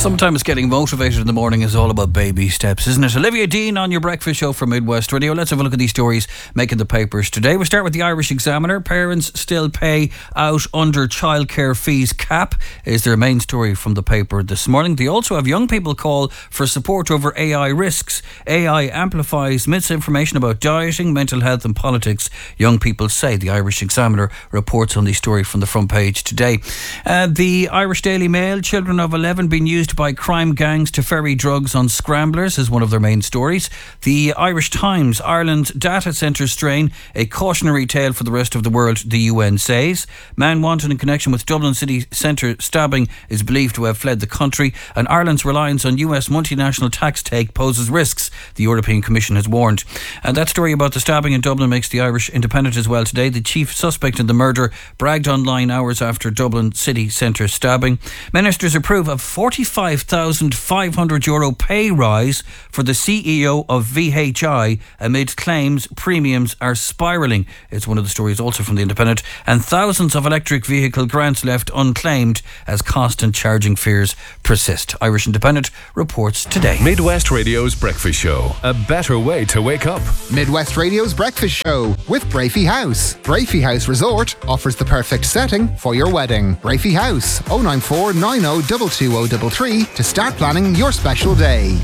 Sometimes getting motivated in the morning is all about baby steps, isn't it? Olivia Dean on your breakfast show from Midwest Radio. Let's have a look at these stories making the papers today. We start with the Irish Examiner. Parents still pay out under childcare fees cap is their main story from the paper this morning. They also have young people call for support over AI risks. AI amplifies misinformation about dieting, mental health and politics, young people say. The Irish Examiner reports on the story from the front page today. The Irish Daily Mail, children of 11 being used by crime gangs to ferry drugs on scramblers is one of their main stories. The Irish Times, Ireland's data centre strain, a cautionary tale for the rest of the world, the UN says. Man wanted in connection with Dublin city centre stabbing is believed to have fled the country, and Ireland's reliance on US multinational tax take poses risks, the European Commission has warned. And that story about the stabbing in Dublin makes the Irish Independent as well today. The chief suspect in the murder bragged online hours after Dublin city centre stabbing. Ministers approve of €45,500 pay rise for the CEO of VHI amid claims premiums are spiralling. It's one of the stories also from the Independent. And thousands of electric vehicle grants left unclaimed as cost and charging fears persist. Irish Independent reports today. Midwest Radio's Breakfast Show. A better way to wake up. Midwest Radio's Breakfast Show with Brafey House. Brafey House Resort offers the perfect setting for your wedding. Brafey House, 094 90 22033 to start planning your special day.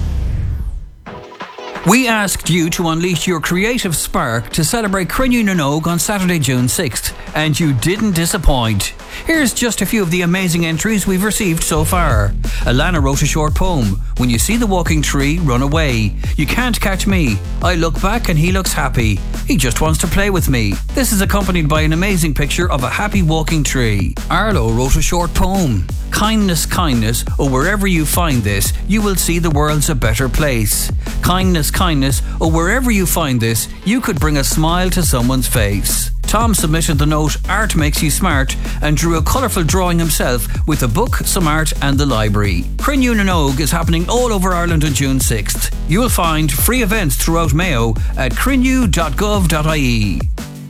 We asked you to unleash your creative spark to celebrate Crinne na nÓg on Saturday, June 6th, and you didn't disappoint. Here's just a few of the amazing entries we've received so far. Alana wrote a short poem. When you see the walking tree, run away. You can't catch me. I look back and he looks happy. He just wants to play with me. This is accompanied by an amazing picture of a happy walking tree. Arlo wrote a short poem. Kindness, kindness, or wherever you find this, you will see the world's a better place. Kindness, kindness, or wherever you find this, you could bring a smile to someone's face. Tom submitted the note Art Makes You Smart and drew a colourful drawing himself with a book, some art and the library. Crinne na nÓg is happening all over Ireland on June 6th. You will find free events throughout Mayo at crinne.gov.ie.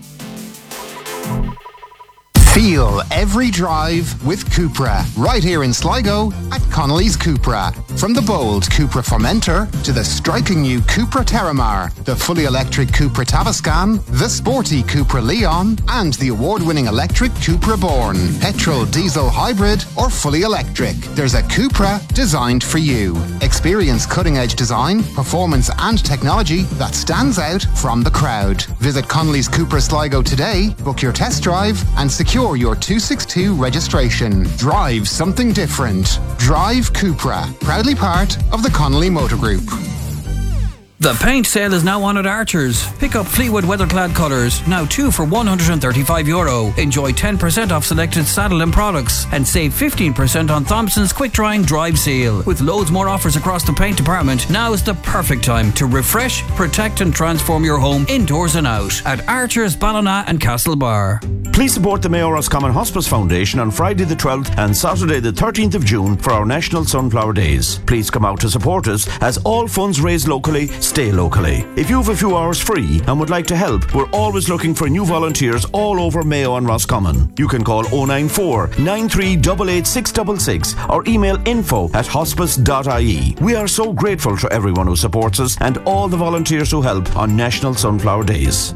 Feel every drive with Cupra, right here in Sligo at Connolly's Cupra. From the bold Cupra Formentor to the striking new Cupra Terramar, the fully electric Cupra Tavascan, the sporty Cupra Leon, and the award-winning electric Cupra Born. Petrol, diesel, hybrid, or fully electric, there's a Cupra designed for you. Experience cutting-edge design, performance and technology that stands out from the crowd. Visit Connolly's Cupra Sligo today, book your test drive and secure your 262 registration. Drive something different. Drive Cupra, proudly part of the Connolly Motor Group. The paint sale is now on at Archer's. Pick up Fleetwood Weatherclad colours, now 2 for €135. Enjoy 10% off selected Saddle & products and save 15% on Thompson's quick drying Drive Seal. With loads more offers across the paint department, now is the perfect time to refresh, protect and transform your home indoors and out at Archer's, Ballina and Castlebar. Please support the Mayo Roscommon Hospice Foundation on Friday the 12th and Saturday the 13th of June for our National Sunflower Days. Please come out to support us as all funds raised locally stay locally. If you have a few hours free and would like to help, we're always looking for new volunteers all over Mayo and Roscommon. You can call 094 9388 666 or email info@hospice.ie. We are so grateful to everyone who supports us and all the volunteers who help on National Sunflower Days.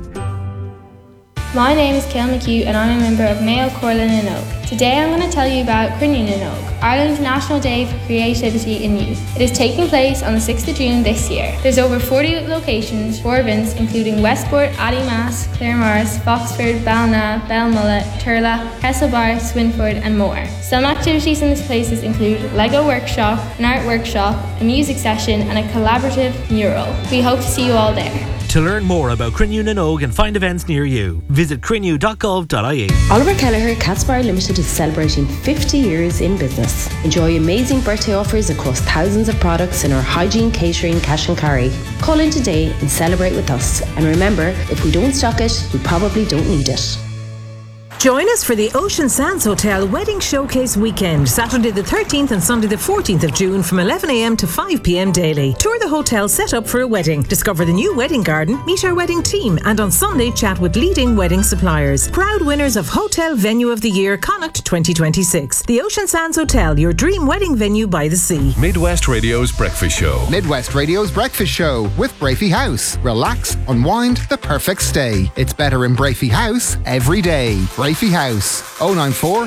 My name is Kael McHugh and I'm a member of Mayo Corlin na nÓg. Today I'm going to tell you about Crinne na nÓg, Ireland's National Day for Creativity in Youth. It is taking place on the 6th of June this year. There's over 40 locations for events including Westport, Addymast, Claremorris, Foxford, Ballina, Belmullet, Turla, Castlebar, Swinford and more. Some activities in these places include Lego workshop, an art workshop, a music session and a collaborative mural. We hope to see you all there. To learn more about Crinne na nÓg and find events near you, visit crinne.gov.ie. Oliver Kelleher Catsbar Limited is celebrating 50 years in business. Enjoy amazing birthday offers across thousands of products in our hygiene, catering, cash and carry. Call in today and celebrate with us. And remember, if we don't stock it, we probably don't need it. Join us for the Ocean Sands Hotel Wedding Showcase Weekend, Saturday the 13th and Sunday the 14th of June from 11am to 5pm daily. Tour the hotel set up for a wedding, discover the new wedding garden, meet our wedding team, and on Sunday chat with leading wedding suppliers. Proud winners of Hotel Venue of the Year Connacht 2026. The Ocean Sands Hotel, your dream wedding venue by the sea. Midwest Radio's Breakfast Show. Midwest Radio's Breakfast Show with Brafey House. Relax, unwind, the perfect stay. It's better in Brafey House every day. Brafey House, 094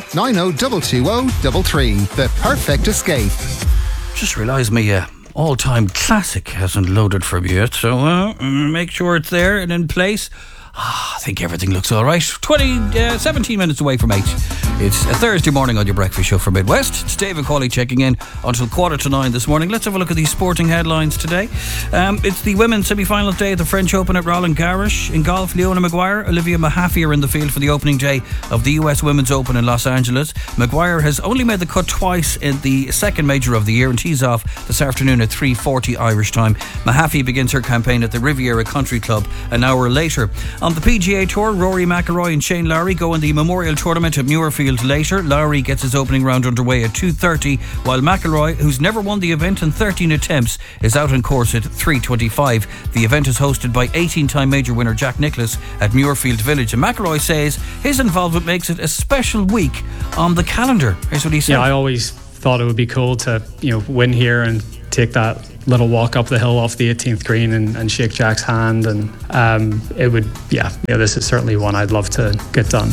90 220 The perfect escape. Just realised my all-time classic hasn't loaded for me yet, so make sure it's there and in place. I think everything looks all right. 17 minutes away from 8. It's a Thursday morning on your breakfast show for Midwest. It's David Cawley checking in until 8:45 this morning. Let's have a look at these sporting headlines today. It's the women's semi-finals day at the French Open at Roland Garros. In golf, Leona Maguire, Olivia Mahaffey are in the field for the opening day of the US Women's Open in Los Angeles. Maguire has only made the cut twice in the second major of the year and tees off this afternoon at 3:40 Irish time. Mahaffey begins her campaign at the Riviera Country Club an hour later. On the PGA Tour, Rory McIlroy and Shane Lowry go in the Memorial Tournament at Muirfield later. Lowry gets his opening round underway at 2:30, while McIlroy, who's never won the event in 13 attempts, is out on course at 3:25. The event is hosted by 18-time major winner Jack Nicklaus at Muirfield Village, and McIlroy says his involvement makes it a special week on the calendar. Here's what he said. Yeah, I always thought it would be cool to win here and take that little walk up the hill off the 18th green and shake Jack's hand, and it would, this is certainly one I'd love to get done.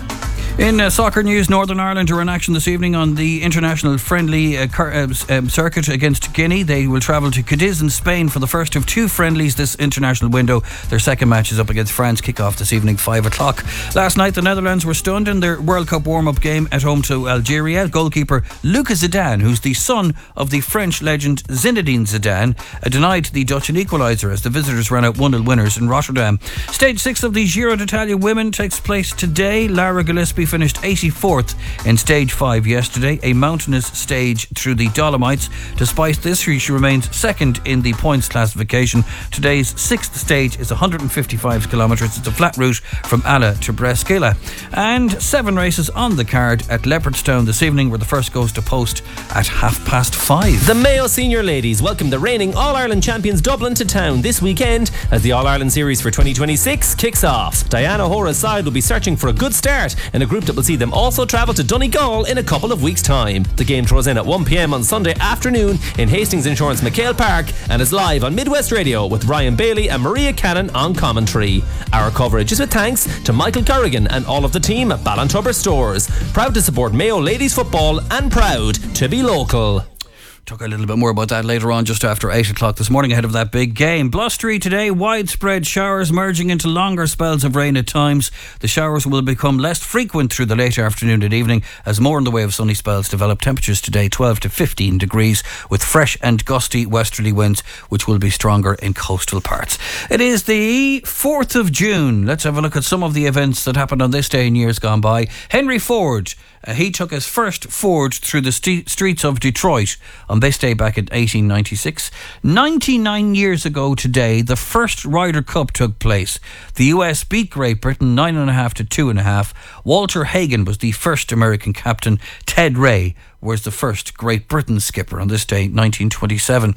In soccer news, Northern Ireland are in action this evening on the international friendly circuit against Guinea. They will travel to Cadiz in Spain for the first of two friendlies this international window. Their second match is up against France, kick-off this evening, 5 o'clock. Last night, the Netherlands were stunned in their World Cup warm-up game at home to Algeria. Goalkeeper Lucas Zidane, who's the son of the French legend Zinedine Zidane, denied the Dutch an equaliser as the visitors ran out 1-0 winners in Rotterdam. Stage 6 of the Giro d'Italia Women takes place today. Lara Gillespie finished 84th in stage 5 yesterday, a mountainous stage through the Dolomites. Despite this, she remains second in the points classification. Today's 6th stage is 155 kilometres. It's a flat route from Alla to Brescia. And 7 races on the card at Leopardstown this evening, where the first goes to post at 5:30. The Mayo Senior Ladies welcome the reigning All-Ireland champions Dublin to town this weekend as the All-Ireland Series for 2026 kicks off. Diana Hora's side will be searching for a good start in a group that will see them also travel to Donegal in a couple of weeks' time. The game throws in at 1pm on Sunday afternoon in Hastings Insurance McHale Park and is live on Midwest Radio with Ryan Bailey and Maria Cannon on commentary. Our coverage is with thanks to Michael Corrigan and all of the team at Ballantubber Stores. Proud to support Mayo Ladies Football and proud to be local. Talk a little bit more about that later on, just after 8 o'clock this morning, ahead of that big game. Blustery today, widespread showers merging into longer spells of rain at times. The showers will become less frequent through the late afternoon and evening as more in the way of sunny spells develop. Temperatures today 12 to 15 degrees with fresh and gusty westerly winds, which will be stronger in coastal parts. It is the 4th of June. Let's have a look at some of the events that happened on this day in years gone by. Henry Ford. He took his first Ford through the streets of Detroit on this day back in 1896. 99 years ago today, the first Ryder Cup took place. The US beat Great Britain 9.5 to 2.5. Walter Hagen was the first American captain. Ted Ray was the first Great Britain skipper on this day, 1927.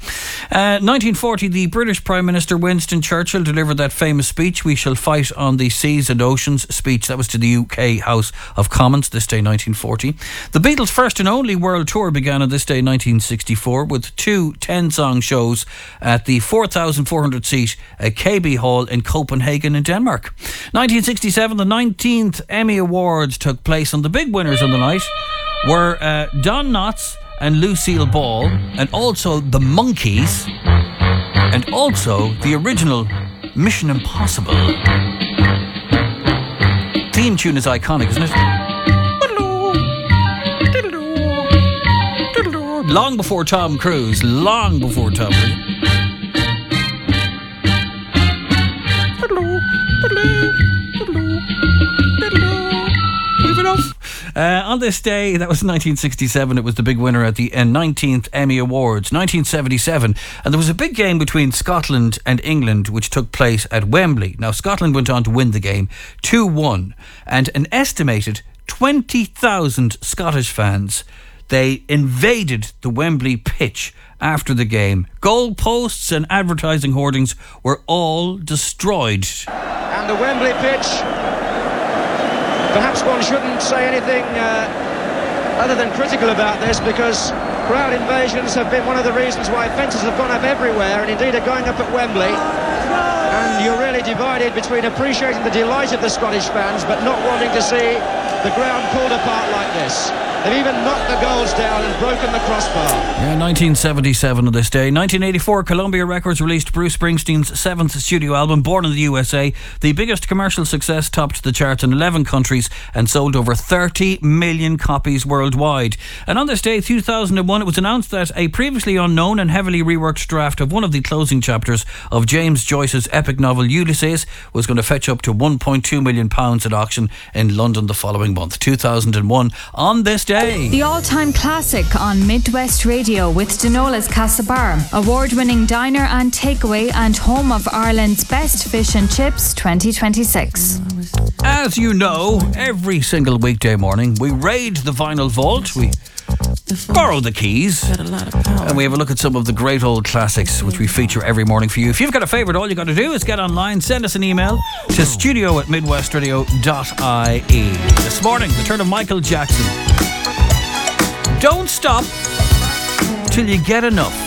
1940, the British Prime Minister Winston Churchill delivered that famous speech, "We shall fight on the seas and oceans" speech. That was to the UK House of Commons, this day, 1940. The Beatles' first and only world tour began on this day, 1964, with 2 10-song shows at the 4,400-seat KB Hall in Copenhagen in Denmark. 1967, the 19th Emmy Awards took place, and the big winners on the night were Don Knotts and Lucille Ball, and also the Monkees, and also the original Mission Impossible. Theme tune is iconic, isn't it? Long before Tom Cruise. Enough. On this day, that was 1967, it was the big winner at the 19th Emmy Awards. 1977, and there was a big game between Scotland and England which took place at Wembley. Now, Scotland went on to win the game 2-1, and an estimated 20,000 Scottish fans, they invaded the Wembley pitch after the game. Goal posts and advertising hoardings were all destroyed. And the Wembley pitch, perhaps one shouldn't say anything other than critical about this, because crowd invasions have been one of the reasons why fences have gone up everywhere, and indeed are going up at Wembley. And you're really divided between appreciating the delight of the Scottish fans but not wanting to see the ground pulled apart like this. They've even knocked the goals down and broken the crossbar. Yeah, 1977 on this day. 1984, Columbia Records released Bruce Springsteen's 7th studio album, Born in the USA. The biggest commercial success, topped the charts in 11 countries and sold over 30 million copies worldwide. And on this day, 2001, it was announced that a previously unknown and heavily reworked draft of one of the closing chapters of James Joyce's epic novel Ulysses was going to fetch up to £1.2 million at auction in London the following month. 2001 on this day. The all-time classic on Midwest Radio with Denola's Castlebar, award-winning diner and takeaway and home of Ireland's best fish and chips 2026. As you know, every single weekday morning we raid the vinyl vault, we borrow the keys, and we have a look at some of the great old classics which we feature every morning for you. If you've got a favourite, all you got to do is get online, send us an email to studio@midwestradio.ie. This morning, the turn of Michael Jackson. Don't stop till you get enough.